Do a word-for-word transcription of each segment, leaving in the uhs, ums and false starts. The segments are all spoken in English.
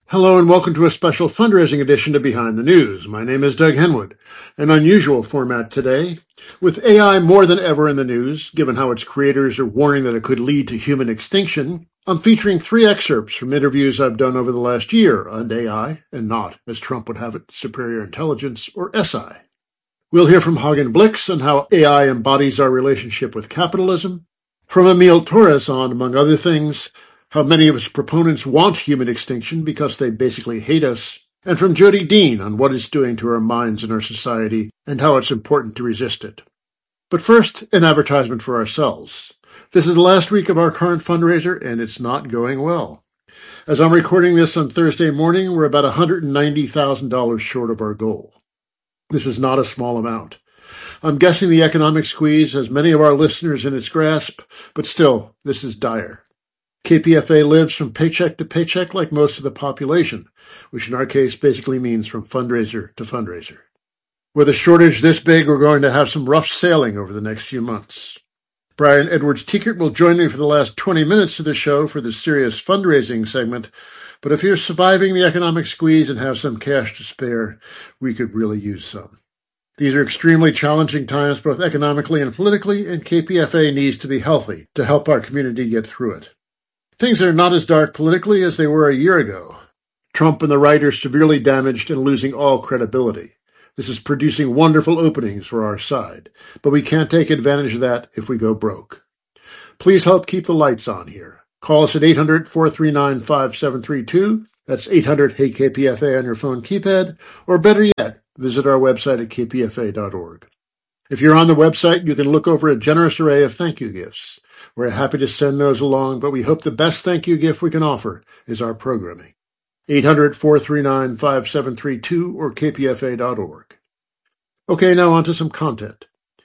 Hello and welcome to a special fundraising edition to Behind the News. My name is Doug Henwood. An unusual format today. With A I more than ever in the news, given how its creators are warning that it could lead to human extinction, I'm featuring three excerpts from interviews I've done over the last year on A I, and not, as Trump would have it, superior intelligence, or S I. We'll hear from Hagen Blix on how A I embodies our relationship with capitalism, from Emil Torres on, among other things, how many of its proponents want human extinction because they basically hate us, and from Jody Dean on what it's doing to our minds and our society and how it's important to resist it. But first, an advertisement for ourselves. This is the last week of our current fundraiser, and it's not going well. As I'm recording this on Thursday morning, we're about one hundred ninety thousand dollars short of our goal. This is not a small amount. I'm guessing the economic squeeze has many of our listeners in its grasp, but still, this is dire. K P F A lives from paycheck to paycheck like most of the population, which in our case basically means from fundraiser to fundraiser. With a shortage this big, we're going to have some rough sailing over the next few months. Brian Edwards-Tiekert will join me for the last twenty minutes of the show for the serious fundraising segment, but if you're surviving the economic squeeze and have some cash to spare, we could really use some. These are extremely challenging times both economically and politically, and K P F A needs to be healthy to help our community get through it. Things are not as dark politically as they were a year ago. Trump and the right are severely damaged and losing all credibility. This is producing wonderful openings for our side, but we can't take advantage of that if we go broke. Please help keep the lights on here. Call us at eight hundred, four three nine, five seven three two. That's eight hundred, hey K P F A on your phone keypad, or better yet, visit our website at k p f a dot org. If you're on the website, you can look over a generous array of thank you gifts. We're happy to send those along, but we hope the best thank you gift we can offer is our programming. eight hundred, four three nine, five seven three two or k p f a dot org. Okay, now on to some content.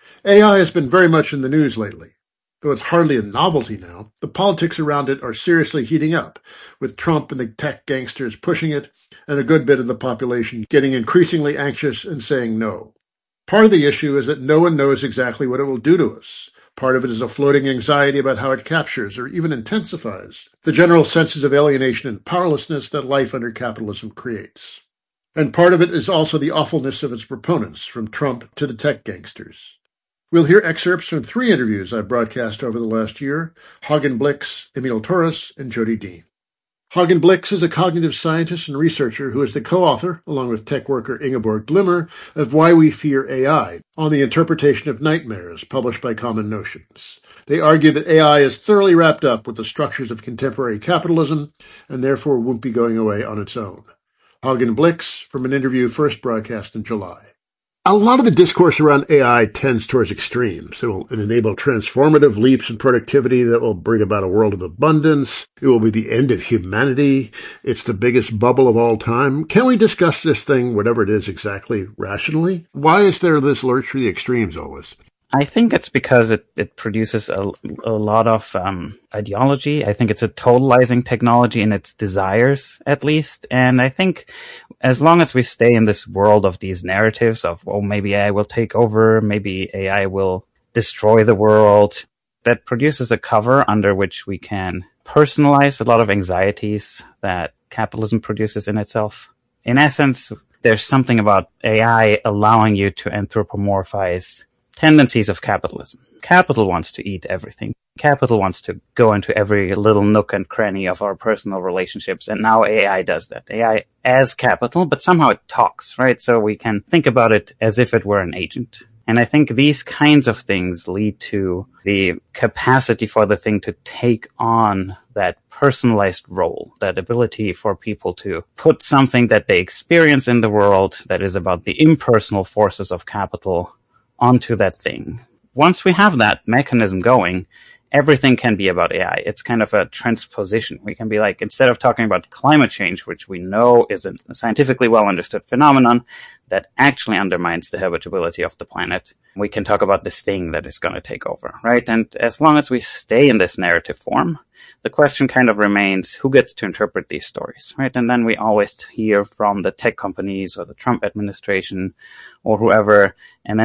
A I has been very much in the news lately. Though it's hardly a novelty now, the politics around it are seriously heating up, with Trump and the tech gangsters pushing it, and a good bit of the population getting increasingly anxious and saying no. Part of the issue is that no one knows exactly what it will do to us. Part of it is a floating anxiety about how it captures or even intensifies the general senses of alienation and powerlessness that life under capitalism creates. And part of it is also the awfulness of its proponents, from Trump to the tech gangsters. We'll hear excerpts from three interviews I broadcast over the last year: Hagen Blix, Emil Torres, and Jody Dean. Hagen Blix is a cognitive scientist and researcher who is the co-author, along with tech worker Ingeborg Glimmer, of Why We Fear A I, on the interpretation of nightmares, published by Common Notions. They argue that A I is thoroughly wrapped up with the structures of contemporary capitalism, and therefore won't be going away on its own. Hagen Blix, from an interview first broadcast in July. A lot of the discourse around A I tends towards extremes. It will enable transformative leaps in productivity that will bring about a world of abundance. It will be the end of humanity. It's the biggest bubble of all time. Can we discuss this thing, whatever it is exactly, rationally? Why is there this lurch for the extremes always? I think it's because it, it produces a, a lot of um, ideology. I think it's a totalizing technology in its desires, at least. And I think as long as we stay in this world of these narratives of, oh, maybe A I will take over, maybe A I will destroy the world, that produces a cover under which we can personalize a lot of anxieties that capitalism produces in itself. In essence, there's something about A I allowing you to anthropomorphize tendencies of capitalism. Capital wants to eat everything. Capital wants to go into every little nook and cranny of our personal relationships, and now A I does that. A I as capital, but somehow it talks, right? So we can think about it as if it were an agent. And I think these kinds of things lead to the capacity for the thing to take on that personalized role, that ability for people to put something that they experience in the world that is about the impersonal forces of capital onto that thing. Once we have that mechanism going, everything can be about A I. It's kind of a transposition. We can be like, instead of talking about climate change, which we know is a scientifically well understood phenomenon that actually undermines the habitability of the planet, we can talk about this thing that is going to take over, right? And as long as we stay in this narrative form, the question kind of remains, who gets to interpret these stories, right? And then we always hear from the tech companies or the Trump administration or whoever, and then they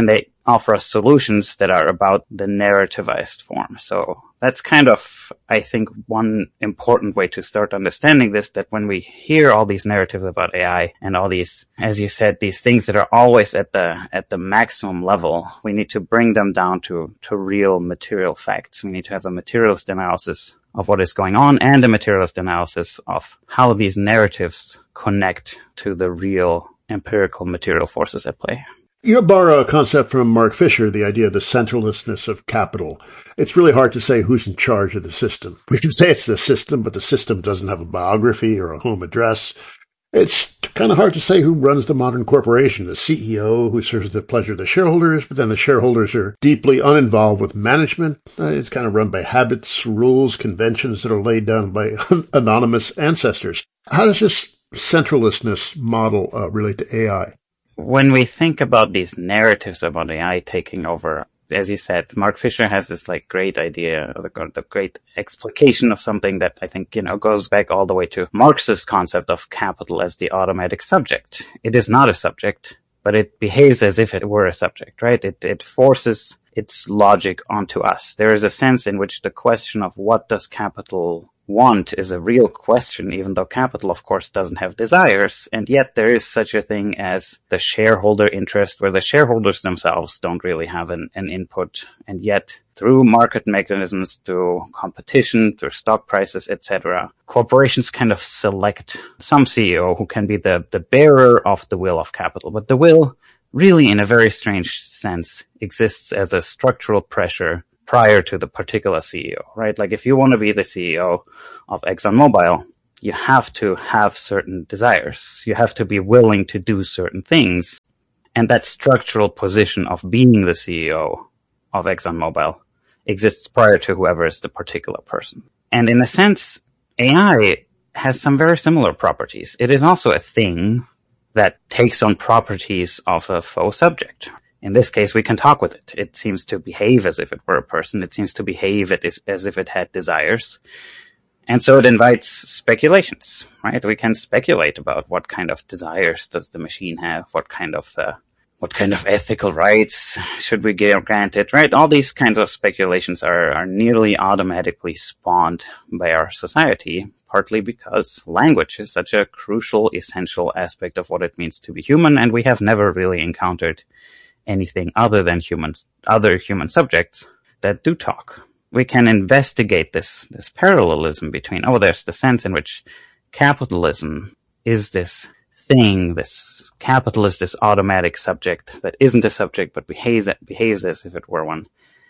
offer us solutions that are about the narrativized form. So that's kind of, I think, one important way to start understanding this, that when we hear all these narratives about A I and all these, as you said, these things that are always at the at the maximum level, we need to bring them down to, to real material facts. We need to have a materialist analysis of what is going on and a materialist analysis of how these narratives connect to the real empirical material forces at play. You borrow a concept from Mark Fisher, the idea of the centralness of capital. It's really hard to say who's in charge of the system. We can say it's the system, but the system doesn't have a biography or a home address. It's kind of hard to say who runs the modern corporation, the C E O who serves the pleasure of the shareholders, but then the shareholders are deeply uninvolved with management. It's kind of run by habits, rules, conventions that are laid down by anonymous ancestors. How does this centralistness model uh, relate to A I? When we think about these narratives about A I taking over, as you said, Mark Fisher has this like great idea, the, the great explication of something that I think, you know, goes back all the way to Marx's concept of capital as the automatic subject. It is not a subject, but it behaves as if it were a subject, right? It, it forces its logic onto us. There is a sense in which the question of what does capital want is a real question, even though capital, of course, doesn't have desires. And yet there is such a thing as the shareholder interest, where the shareholders themselves don't really have an, an input. And yet through market mechanisms, through competition, through stock prices, et cetera, corporations kind of select some C E O who can be the, the bearer of the will of capital. But the will really, in a very strange sense, exists as a structural pressure prior to the particular C E O, right? Like if you want to be the C E O of ExxonMobil, you have to have certain desires. You have to be willing to do certain things. And that structural position of being the C E O of ExxonMobil exists prior to whoever is the particular person. And in a sense, A I has some very similar properties. It is also a thing that takes on properties of a faux subject. In this case, we can talk with it. It seems to behave as if it were a person. It seems to behave as if it had desires. And so it invites speculations, right? We can speculate about what kind of desires does the machine have, what kind of uh, what kind of ethical rights should we grant it, right? All these kinds of speculations are, are nearly automatically spawned by our society, partly because language is such a crucial, essential aspect of what it means to be human, and we have never really encountered anything other than humans, other human subjects that do talk. We can investigate this, this parallelism between, oh, there's the sense in which capitalism is this thing, this capital is this automatic subject that isn't a subject but behaves, behaves as if it were one,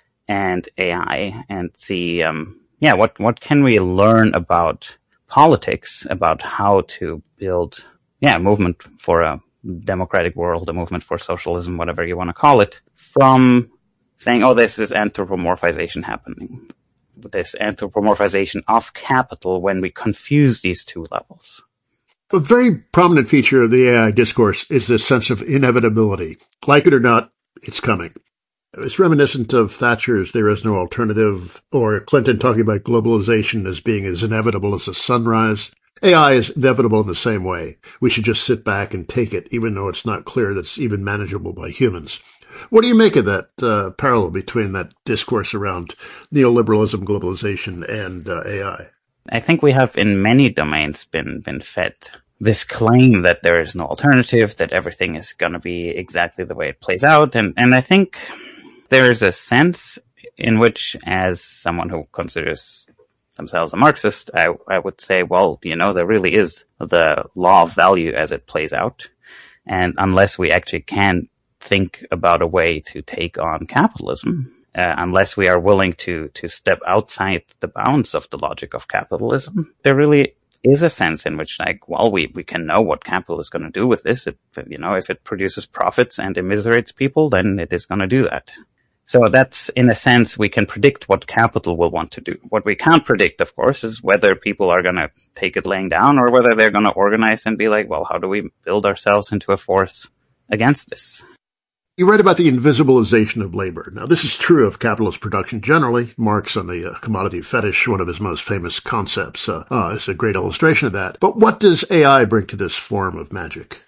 and A I, and see, um, yeah, what, what can we learn about politics, about how to build, yeah, a movement for a democratic world, a movement for socialism, whatever you want to call it, from saying, oh, this is anthropomorphization happening. This anthropomorphization of capital when we confuse these two levels. A very prominent feature of the A I discourse is this sense of inevitability. Like it or not, it's coming. It's reminiscent of Thatcher's "there is no alternative," or Clinton talking about globalization as being as inevitable as the sunrise. A I is inevitable in the same way. We should just sit back and take it, even though it's not clear that it's even manageable by humans. What do you make of that uh, parallel between that discourse around neoliberalism, globalization, and uh, A I? I think we have in many domains been been fed this claim that there is no alternative, that everything is going to be exactly the way it plays out. And, and I think there is a sense in which, as someone who considers themselves a Marxist, I, I would say, well, you know, there really is the law of value as it plays out. And unless we actually can think about a way to take on capitalism, uh, unless we are willing to, to step outside the bounds of the logic of capitalism, there really is a sense in which, like, well, we, we can know what capital is going to do with this. It, you know, if it produces profits and immiserates people, then it is going to do that. So that's, in a sense, we can predict what capital will want to do. What we can't predict, of course, is whether people are going to take it laying down or whether they're going to organize and be like, well, how do we build ourselves into a force against this? You write about the invisibilization of labor. Now, this is true of capitalist production generally. Marx on the uh, commodity fetish, one of his most famous concepts, uh, uh, is a great illustration of that. But what does A I bring to this form of magic?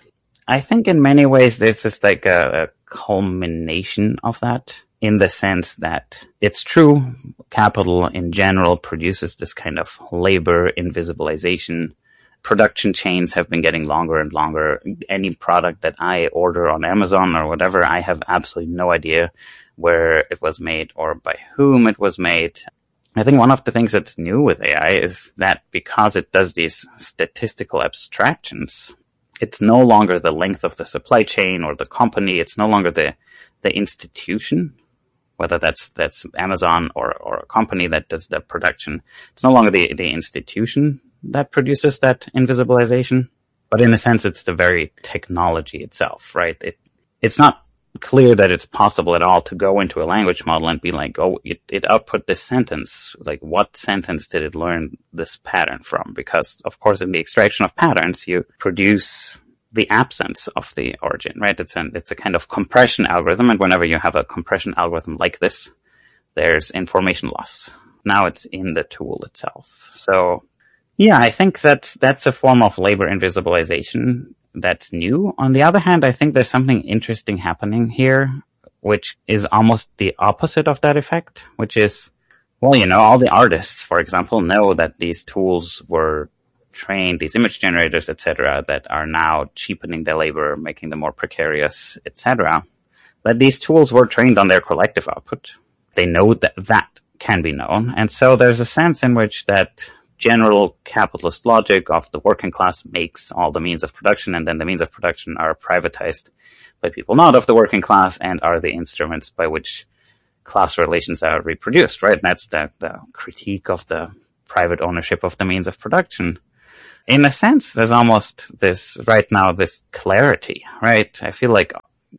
I think in many ways this is like a, a culmination of that, in the sense that it's true, capital in general produces this kind of labor invisibilization. Production chains have been getting longer and longer. Any product that I order on Amazon or whatever, I have absolutely no idea where it was made or by whom it was made. I think one of the things that's new with A I is that because it does these statistical abstractions, it's no longer the length of the supply chain or the company. It's no longer the, the institution, whether that's, that's Amazon or, or a company that does the production. It's no longer the, the institution that produces that invisibilization, but in a sense, it's the very technology itself, right? It, it's not clear that it's possible at all to go into a language model and be like, oh, it, it output this sentence. Like, what sentence did it learn this pattern from? Because, of course, in the extraction of patterns, you produce the absence of the origin, right? It's an, it's a kind of compression algorithm. And whenever you have a compression algorithm like this, there's information loss. Now it's in the tool itself. So, yeah, I think that's, that's a form of labor invisibilization that's new. On the other hand, I think there's something interesting happening here, which is almost the opposite of that effect, which is, well, you know, all the artists, for example, know that these tools were trained, these image generators, et cetera, that are now cheapening their labor, making them more precarious, et cetera, that these tools were trained on their collective output. They know that that can be known. And so there's a sense in which that general capitalist logic of the working class makes all the means of production, and then the means of production are privatized by people not of the working class and are the instruments by which class relations are reproduced, right? And that's the, the critique of the private ownership of the means of production. In a sense, there's almost this, right now, this clarity, right? I feel like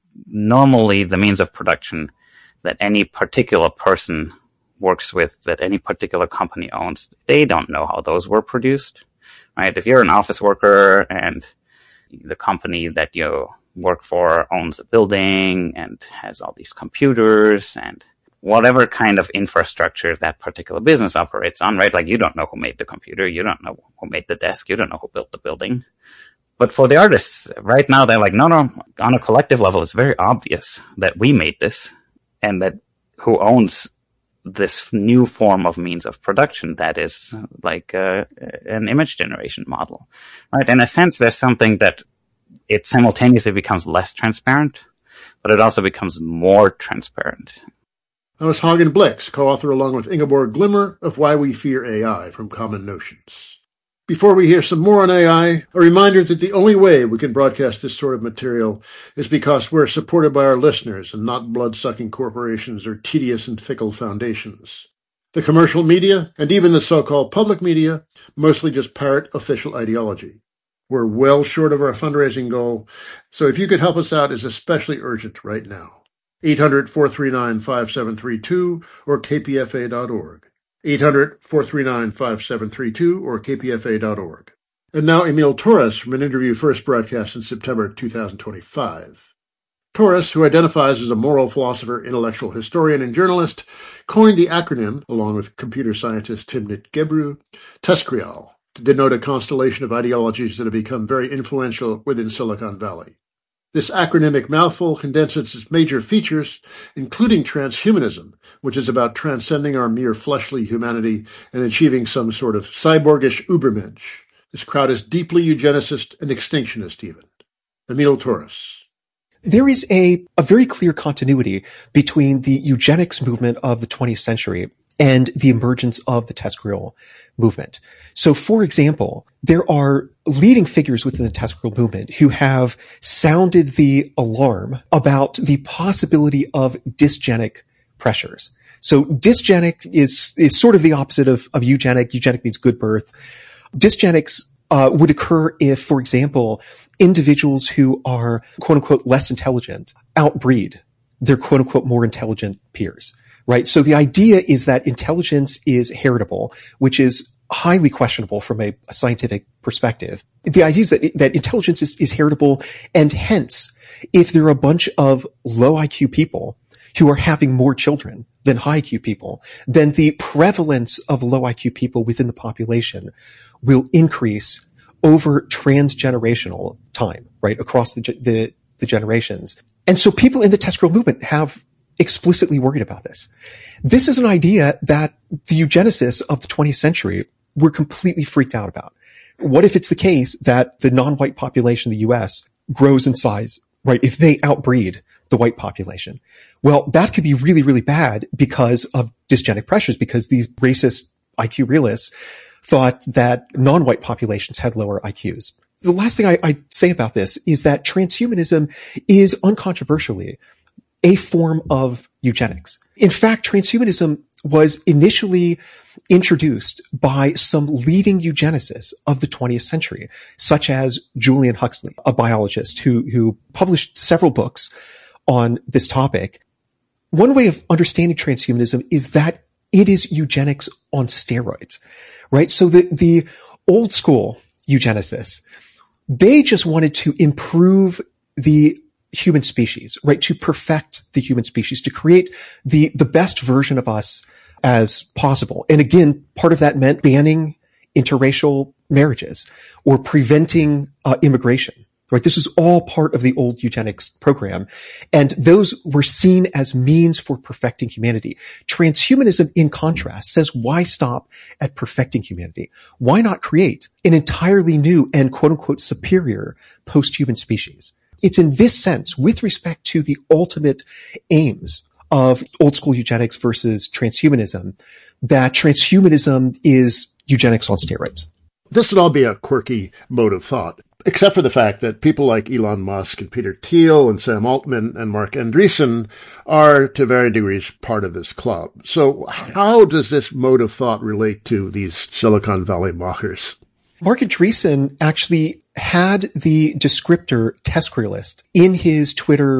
normally the means of production that any particular person works with, that any particular company owns, they don't know how those were produced, right? If you're an office worker and the company that you work for owns a building and has all these computers and whatever kind of infrastructure that particular business operates on, right? Like, you don't know who made the computer, you don't know who made the desk, you don't know who built the building. But for the artists, right now, they're like, no, no, on a collective level, it's very obvious that we made this, and that who owns this new form of means of production that is like uh, an image generation model, right? In a sense, there's something that it simultaneously becomes less transparent, but it also becomes more transparent. That was Hagen Blix, co-author along with Ingeborg Glimmer of Why We Fear A I from Common Notions. Before we hear some more on A I, a reminder that the only way we can broadcast this sort of material is because we're supported by our listeners and not blood-sucking corporations or tedious and fickle foundations. The commercial media, and even the so-called public media, mostly just parrot official ideology. We're well short of our fundraising goal, so if you could help us out is especially urgent right now. eight hundred, four three nine, five seven three two or k p f a dot org. eight hundred, four three nine, five seven three two or k p f a dot org. And now Emil Torres from an interview first broadcast in September two thousand twenty-five. Torres, who identifies as a moral philosopher, intellectual historian, and journalist, coined the acronym, along with computer scientist Timnit Gebru, TESCREAL, to denote a constellation of ideologies that have become very influential within Silicon Valley. This acronymic mouthful condenses its major features, including transhumanism, which is about transcending our mere fleshly humanity and achieving some sort of cyborgish Ubermensch. This crowd is deeply eugenicist and extinctionist even. Emil Torres. There is a, a very clear continuity between the eugenics movement of the twentieth century and the emergence of the TESCREAL movement. So, for example, there are leading figures within the TESCREAL movement who have sounded the alarm about the possibility of dysgenic pressures. So dysgenic is, is sort of the opposite of, of eugenic. Eugenic means good birth. Dysgenics uh, would occur if, for example, individuals who are quote unquote less intelligent outbreed their quote unquote more intelligent peers. Right. So the idea is that intelligence is heritable, which is highly questionable from a, a scientific perspective. The idea is that, that intelligence is, is heritable, and hence, if there are a bunch of low I Q people who are having more children than high I Q people, then the prevalence of low I Q people within the population will increase over transgenerational time, right? right, across the, the, the generations. And so people in the test creel movement have explicitly worried about this. This is an idea that the eugenicists of the twentieth century were completely freaked out about. What if it's the case that the non-white population in the U S grows in size, right? If they outbreed the white population, well, that could be really, really bad because of dysgenic pressures, because these racist I Q realists thought that non-white populations had lower I Qs. The last thing I, I say about this is that transhumanism is uncontroversially a form of eugenics. In fact, transhumanism was initially introduced by some leading eugenicists of the twentieth century, such as Julian Huxley, a biologist who, who published several books on this topic. One way of understanding transhumanism is that it is eugenics on steroids, right? So the, the old school eugenicists, they just wanted to improve the human species, right? To perfect the human species, to create the, the best version of us as possible. And again, part of that meant banning interracial marriages or preventing uh, immigration, right? This is all part of the old eugenics program. And those were seen as means for perfecting humanity. Transhumanism, in contrast, says, why stop at perfecting humanity? Why not create an entirely new and quote unquote superior post-human species? It's in this sense, with respect to the ultimate aims of old school eugenics versus transhumanism, that transhumanism is eugenics on steroids. This would all be a quirky mode of thought, except for the fact that people like Elon Musk and Peter Thiel and Sam Altman and Mark Andreessen are, to varying degrees, part of this club. So how does this mode of thought relate to these Silicon Valley mockers? Mark Andreessen actually had the descriptor test creelist in his Twitter